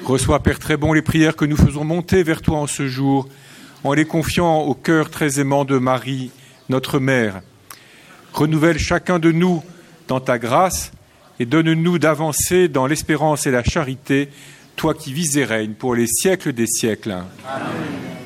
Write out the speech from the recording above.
Reçois, Père très bon, les prières que nous faisons monter vers toi en ce jour, en les confiant au cœur très aimant de Marie, notre Mère. Renouvelle chacun de nous dans ta grâce et donne-nous d'avancer dans l'espérance et la charité, toi qui vis et règnes pour les siècles des siècles. Amen.